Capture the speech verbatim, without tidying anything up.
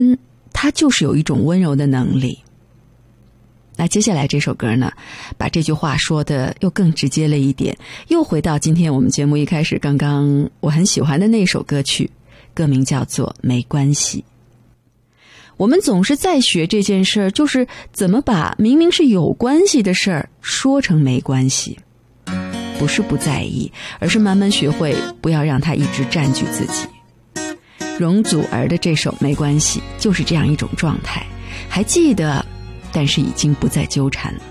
嗯，它就是有一种温柔的能力。那接下来这首歌呢，把这句话说的又更直接了一点，又回到今天我们节目一开始刚刚我很喜欢的那首歌曲，歌名叫做《没关系》。我们总是在学这件事儿，就是怎么把明明是有关系的事儿说成没关系。不是不在意，而是慢慢学会不要让它一直占据自己。容祖儿的这首《没关系》就是这样一种状态，还记得，但是已经不再纠缠了。